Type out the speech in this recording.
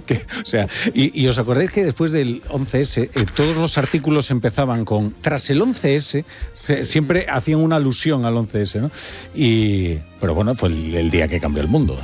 O sea, y os acordáis que después del 11S, todos los artículos empezaban con, tras el 11S, siempre hacían una alusión al 11S, ¿no? Pero bueno, fue el día que cambió el mundo.